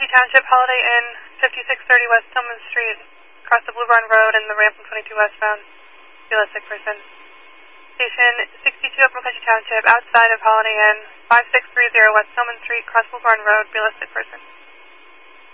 Township, Holiday Inn, 5630 West Tillman Street, across the Blue Barn Road and the ramp from 22 westbound. Feel a sick person. Station 62 up McCutcheon Township, outside of Holiday Inn, 5630 West Tillman Street, across Blue Barn Road, feel a sick person.